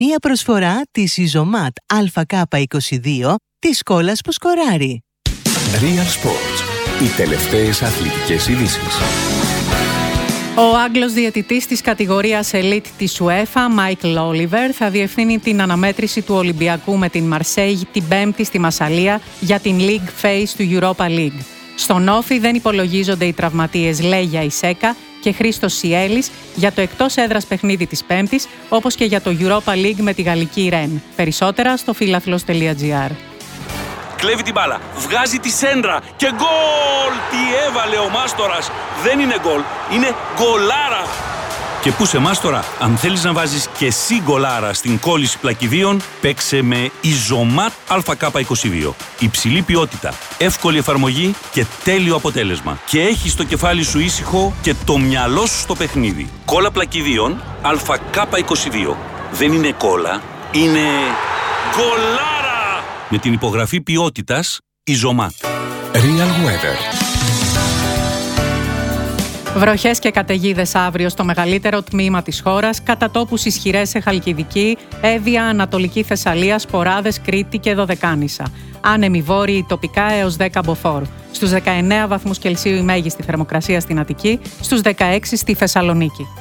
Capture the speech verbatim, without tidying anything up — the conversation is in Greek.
Μία προσφορά της Ιζωμάτ Α Κ είκοσι δύο της σκόλας που σκοράρει. Real Sports. Οι τελευταίες αθλητικές ειδήσεις. Ο Άγγλος διαιτητής της κατηγορίας Elite της UEFA, Michael Oliver, θα διευθύνει την αναμέτρηση του Ολυμπιακού με την Μαρσέιγ την Πέμπτη στη Μασσαλία για την League Phase του Europa League. Στον Όφι δεν υπολογίζονται οι τραυματίες Λέγια Ισέκα και Χρήστος Σιέλης για το εκτός έδρας παιχνίδι της Πέμπτης, όπως και για το Europa League με τη γαλλική Ρεν. Περισσότερα στο φίλαθλος τελεία τζι άρ. Κλέβει την μπάλα, βγάζει τη σέντρα και γκολ! Τι έβαλε ο Μάστορας! Δεν είναι γκολ, είναι γκολάρα! Και πού σε Μάστορα, αν θέλεις να βάζεις και εσύ γκολάρα στην κόλληση πλακιδίων, παίξε με Ιζωμάτ Α Κ είκοσι δύο. Υψηλή ποιότητα, εύκολη εφαρμογή και τέλειο αποτέλεσμα. Και έχεις το κεφάλι σου ήσυχο και το μυαλό σου στο παιχνίδι. Κόλλα πλακιδίων Α Κ είκοσι δύο. Δεν είναι κόλλα, είναι γκολάρα! Με την υπογραφή ποιότητας Ιζωμάτ. Real Weather. Βροχές και καταιγίδες αύριο στο μεγαλύτερο τμήμα της χώρας, κατά τόπους ισχυρές σε Χαλκιδική, Εύβοια, Ανατολική Θεσσαλία, Σποράδες, Κρήτη και Δωδεκάνησα. Άνεμοι βόρειοι τοπικά έως δέκα μποφόρ. Στους δεκαεννέα βαθμούς Κελσίου η μέγιστη θερμοκρασία στην Αττική, στους δεκαέξι στη Θεσσαλονίκη.